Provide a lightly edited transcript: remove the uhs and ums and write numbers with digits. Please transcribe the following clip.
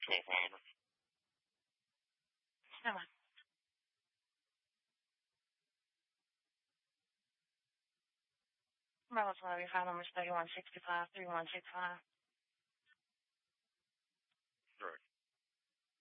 Mhm. Come on. Rebel 12, your file number is 3165-3165.